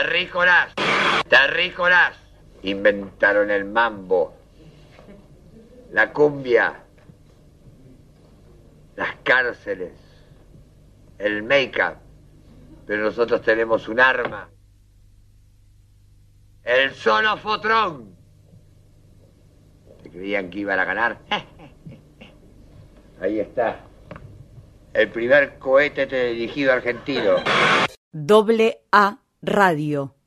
terrícolas. Inventaron el mambo, la cumbia, las cárceles, el make-up. Pero nosotros tenemos un arma. El Solofotrón. ¿Se creían que iban a ganar? Ahí está. El primer cohete dirigido argentino. AA Radio.